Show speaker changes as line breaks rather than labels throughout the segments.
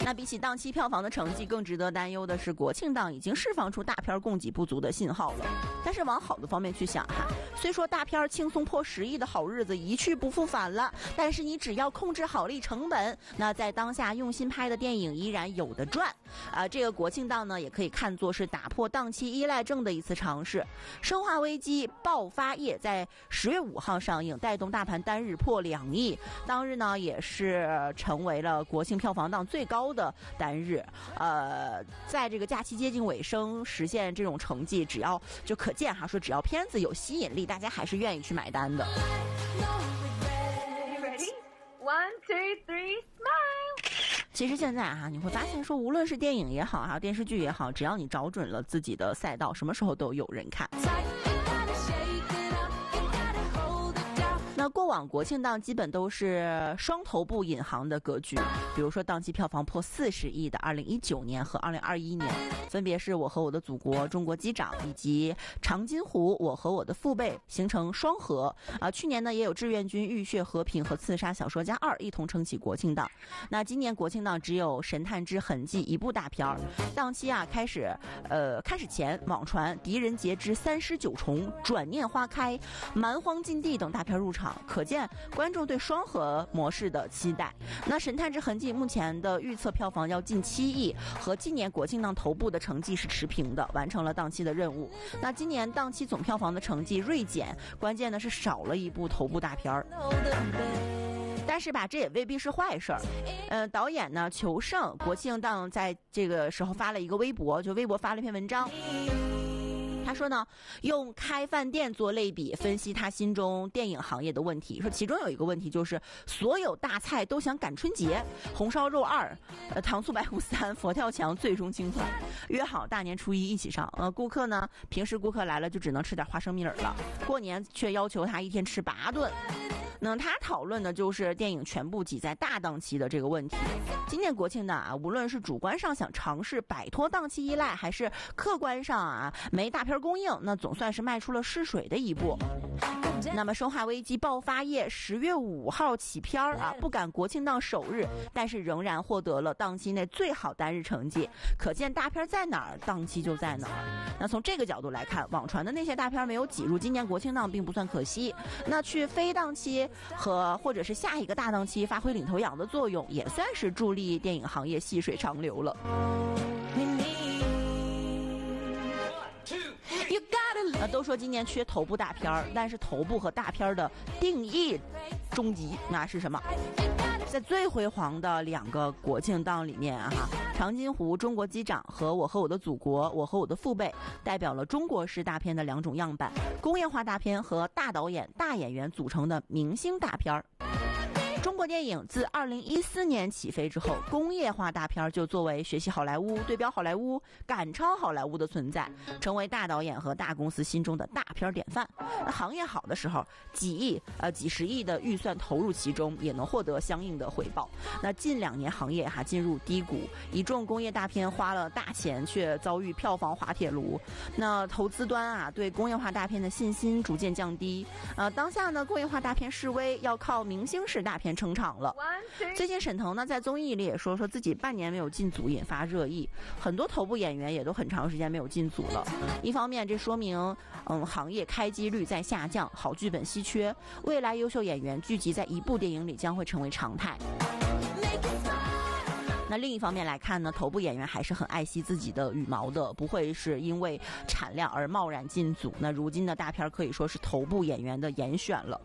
那比起档期票房的成绩，更值得担忧的是国庆档已经释放出大片供给不足的信号了。但是往好的方面去想哈，虽说大片轻松破10亿的好日子一去不复返了，但是你只要控制好成本，那在当下用心拍的电影依然有的赚。这个国庆档呢，也可以看作是打破档期依赖症的一次尝试。生化危机爆发夜在10月5号上映，带动大盘单日破2亿，当日呢也是成为了国庆票房档最高的单日。在这个假期接近尾声实现这种成绩，只要就可见哈，说只要片子有吸引力，大家还是愿意去买单的。
One, two, three, smile.
其实现在你会发现说，无论是电影也好电视剧也好，只要你找准了自己的赛道，什么时候都有人看。那过往国庆档基本都是双头部引航的格局，比如说档期票房破40亿的2019年和2021年，分别是我和我的祖国、中国机长以及长津湖、我和我的父辈，形成双核。去年呢也有志愿军浴血和平和刺杀小说家2一同撑起国庆档。那今年国庆档只有神探之痕迹一部大片儿，档期开始前网传狄仁杰之三尸九重、转念花开、蛮荒禁地等大片入场，可见观众对双核模式的期待。那神探之痕迹目前的预测票房要近7亿，和今年国庆档头部的成绩是持平的，完成了档期的任务。那今年档期总票房的成绩锐减，关键呢是少了一部头部大片儿。但是吧，这也未必是坏事儿。导演呢裘盛国庆档在这个时候发了一个微博，就微博发了一篇文章。他说呢，用开饭店做类比分析他心中电影行业的问题，说其中有一个问题就是所有大菜都想赶春节，红烧肉2，糖醋排骨3，佛跳墙最终清算，约好大年初一一起上。顾客呢，平时顾客来了就只能吃点花生米了，过年却要求他一天吃8顿。那他讨论的就是电影全部挤在大档期的这个问题。今年国庆档无论是主观上想尝试摆脱档期依赖，还是客观上没大片供应，那总算是迈出了试水的一步。那么生化危机爆发夜10月5号起片不赶国庆档首日，但是仍然获得了档期内最好单日成绩，可见大片在哪儿档期就在哪儿。那从这个角度来看，网传的那些大片没有挤入今年国庆档并不算可惜，那去非档期或者是下一个大档期发挥领头羊的作用，也算是助力电影行业细水长流了。都说今年缺头部大片，但是头部和大片的定义终极那是什么？在最辉煌的2个国庆档里面长津湖、中国机长和我和我的祖国、我和我的父辈，代表了中国式大片的2种样板，工业化大片和大导演、大演员组成的明星大片。中国电影自2014年起飞之后，工业化大片就作为学习好莱坞、对标好莱坞、赶超好莱坞的存在，成为大导演和大公司心中的大片典范。那行业好的时候，几十亿的预算投入其中，也能获得相应的回报。那近2年行业进入低谷，一众工业大片花了大钱，却遭遇票房滑铁卢。那投资端对工业化大片的信心逐渐降低。当下呢，工业化大片示威，要靠明星式大片撑场了。最近沈腾呢在综艺里也说自己半年没有进组，引发热议，很多头部演员也都很长时间没有进组了。一方面这说明行业开机率在下降，好剧本稀缺，未来优秀演员聚集在一部电影里将会成为常态。那另一方面来看呢，头部演员还是很爱惜自己的羽毛的，不会是因为产量而贸然进组。那如今的大片可以说是头部演员的严选了。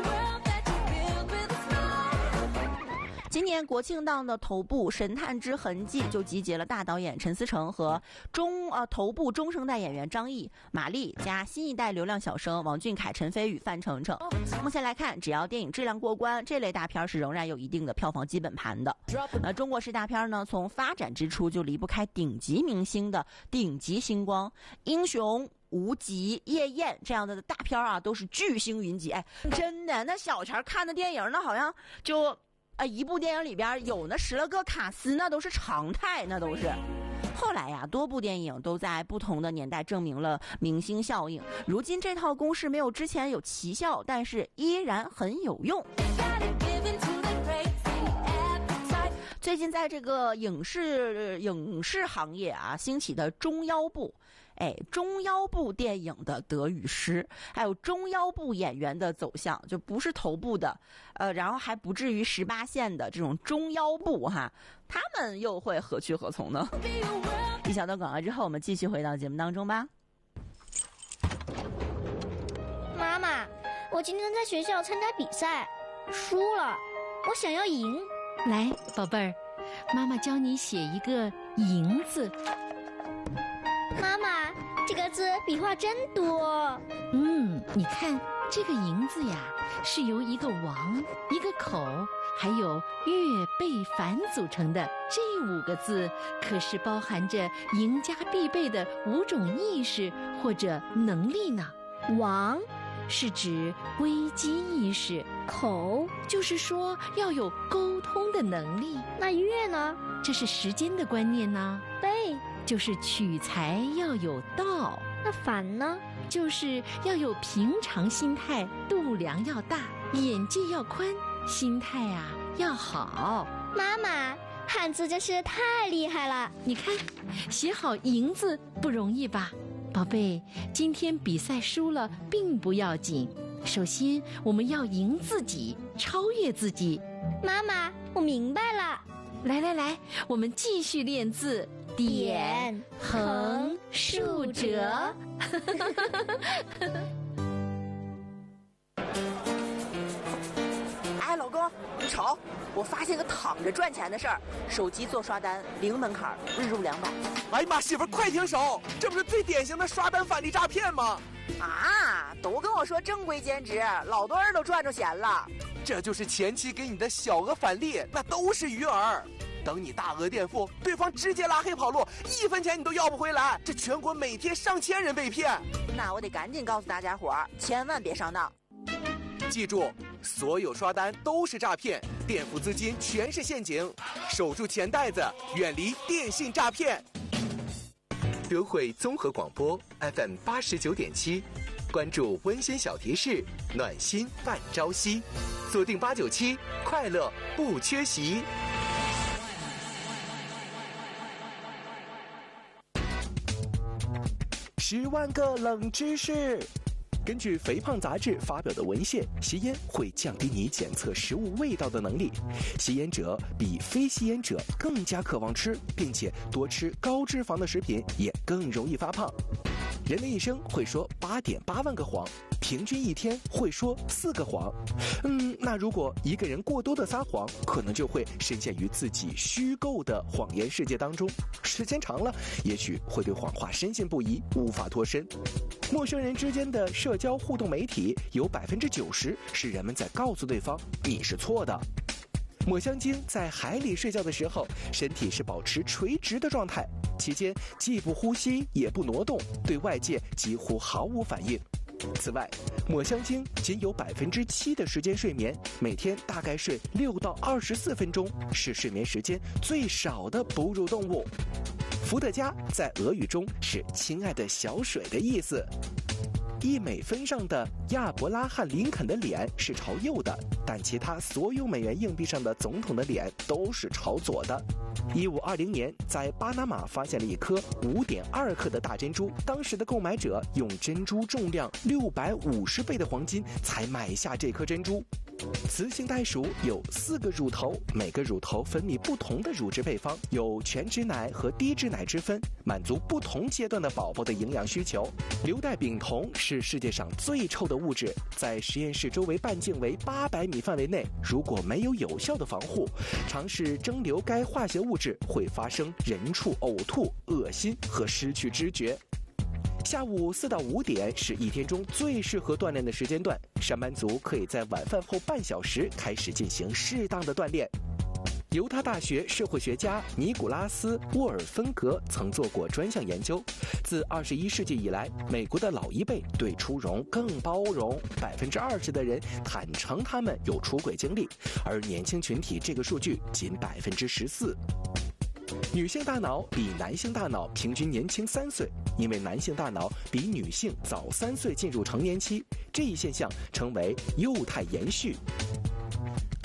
今年国庆档的头部《神探之痕迹》就集结了大导演陈思诚和头部中生代演员张译、马丽加新一代流量小生王俊凯、陈飞宇、范丞丞。目前来看，只要电影质量过关，这类大片是仍然有一定的票房基本盘的。中国式大片呢，从发展之初就离不开顶级明星的顶级星光，英雄、无极、夜宴这样的大片都是巨星云集。真的，那小前看的电影那好像就一部电影里边有那10来个卡司，那都是常态，那都是。后来多部电影都在不同的年代证明了明星效应。如今这套公式没有之前有奇效，但是依然很有用。 最近在这个影视行业啊，兴起的中腰部，中腰部电影的得与失，还有中腰部演员的走向，就不是头部的，然后还不至于18线的这种中腰部哈，他们又会何去何从呢？一小段广告之后，我们继续回到节目当中吧。
妈妈，我今天在学校参加比赛，输了，我想要赢。
来，宝贝儿，妈妈教你写一个“赢”字。
妈妈，这个字笔画真多。
你看这个“赢”字呀，是由一个王、一个口，还有月、贝、凡组成的。这5个字可是包含着赢家必备的5种意识或者能力呢。
王
是指危机意识，
口
就是说要有沟通的能力。
那月呢？
这是时间的观念呢。
贝
就是取材要有道。
那凡呢？
就是要有平常心态，度量要大，眼界要宽，心态啊要好。
妈妈，汉字真是太厉害了！
你看，写好“赢”字不容易吧？宝贝，今天比赛输了并不要紧，首先我们要赢自己，超越自己。
妈妈，我明白了。
来，我们继续练字。点、横、竖、折。
哎，老公，你瞅，我发现个躺着赚钱的事儿，手机做刷单零门槛，日入200。
哎呀妈，媳妇儿快停手！这不是最典型的刷单返利诈骗吗？
啊，都跟我说正规兼职，老多人都赚着钱了。
这就是前期给你的小额返利，那都是鱼饵。等你大额垫付，对方直接拉黑跑路，1分钱你都要不回来。这全国每天上千人被骗。
那我得赶紧告诉大家伙儿，千万别上当。
记住，所有刷单都是诈骗，垫付资金全是陷阱，守住钱袋子，远离电信诈骗。德惠综合广播 FM 89.7，关注温馨小提示，暖心伴朝夕，锁定897，快乐不缺席。10万个冷知识。根据《肥胖》杂志发表的文献，吸烟会降低你检测食物味道的能力。吸烟者比非吸烟者更加渴望吃，并且多吃高脂肪的食品也更容易发胖。人的一生会说8.8万个谎，平均一天会说4个谎。那如果一个人过多的撒谎，可能就会深陷于自己虚构的谎言世界当中，时间长了，也许会对谎话深信不疑，无法脱身。陌生人之间的社交互动媒体有90%是人们在告诉对方你是错的。抹香鲸在海里睡觉的时候，身体是保持垂直的状态，期间既不呼吸也不挪动，对外界几乎毫无反应。此外，抹香鲸仅有7%的时间睡眠，每天大概睡6到24分钟，是睡眠时间最少的哺乳动物。伏特加在俄语中是亲爱的小水的意思。1美分上的亚伯拉罕·林肯的脸是朝右的，但其他所有美元硬币上的总统的脸都是朝左的。1520年，在巴拿马发现了一颗5.2克的大珍珠，当时的购买者用珍珠重量650倍的黄金才买下这颗珍珠。雌性袋鼠有4个乳头，每个乳头分泌不同的乳汁配方，有全脂奶和低脂奶之分，满足不同阶段的宝宝的营养需求。硫代丙酮是世界上最臭的物质，在实验室周围半径为800米范围内，如果没有有效的防护，尝试蒸馏该化学物质会发生人畜呕吐、恶心和失去知觉。下午4到5点是一天中最适合锻炼的时间段，上班族可以在晚饭后半小时开始进行适当的锻炼。犹他大学社会学家尼古拉斯·沃尔芬格曾做过专项研究，自21世纪以来，美国的老一辈对出笼更包容，20%的人坦诚他们有出轨经历，而年轻群体这个数据仅14%。女性大脑比男性大脑平均年轻3岁，因为男性大脑比女性早3岁进入成年期，这一现象称为幼态延续。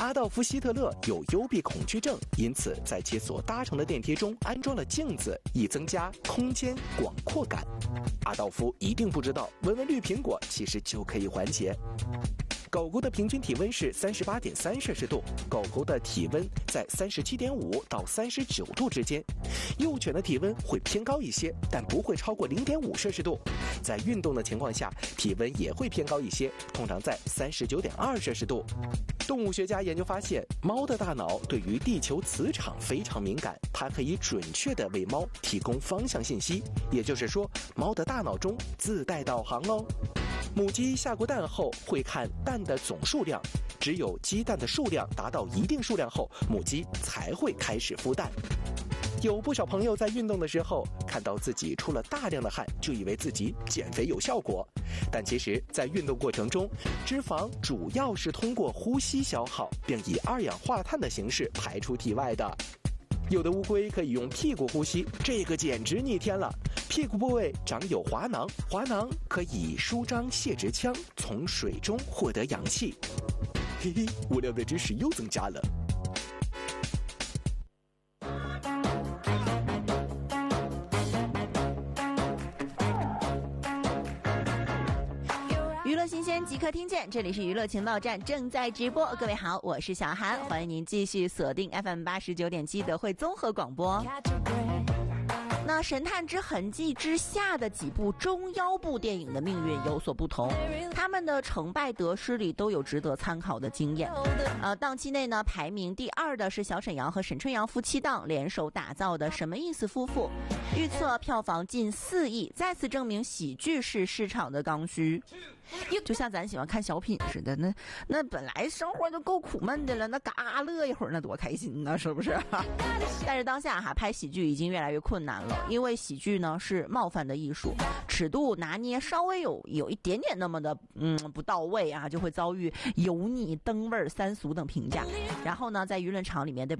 阿道夫·希特勒有幽闭恐惧症，因此在其所搭乘的电梯中安装了镜子，以增加空间广阔感。阿道夫一定不知道，闻闻绿苹果其实就可以缓解。狗狗的平均体温是38.3摄氏度，狗狗的体温在37.5到39度之间。幼犬的体温会偏高一些，但不会超过0.5摄氏度。在运动的情况下，体温也会偏高一些，通常在39.2摄氏度。动物学家研究发现，猫的大脑对于地球磁场非常敏感，它可以准确地为猫提供方向信息，也就是说，猫的大脑中自带导航哦。母鸡下过蛋后会看蛋的总数量，只有鸡蛋的数量达到一定数量后，母鸡才会开始孵蛋。有不少朋友在运动的时候看到自己出了大量的汗，就以为自己减肥有效果，但其实在运动过程中，脂肪主要是通过呼吸消耗，并以二氧化碳的形式排出体外的。有的乌龟可以用屁股呼吸，这个简直逆天了。屁股部位长有滑囊，滑囊可以舒张泄殖腔，从水中获得氧气。嘿嘿，无聊的知识又增加了。
娱乐新鲜即刻听见，这里是娱乐情报站正在直播。各位好，我是小韩，欢迎您继续锁定 FM 89.7德惠综合广播。那《神探之痕迹》之下的几部中腰部电影的命运有所不同，他们的成败得失里都有值得参考的经验。档期内呢，排名第2的是小沈阳和沈春阳夫妻档联手打造的《什么意思夫妇》，预测票房近4亿，再次证明喜剧是市场的刚需。就像咱喜欢看小品似的，那本来生活就够苦闷的了，那嘎乐一会儿那多开心呢，是不是？但是当下拍喜剧已经越来越困难了，因为喜剧呢是冒犯的艺术，尺度拿捏稍微有一点点那么的不到位啊，就会遭遇油腻、登味、三俗等评价。然后呢，在舆论场里面的